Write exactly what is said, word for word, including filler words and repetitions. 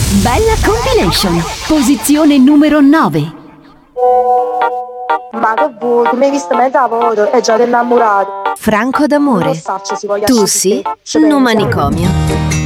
Bella compilation. Posizione numero nove. Ma che vuoi? Tu mi hai visto mezza foto e già ti innamorato. Franco d'amore. Non so se si voglia Tu sì, scegliere. no manicomio.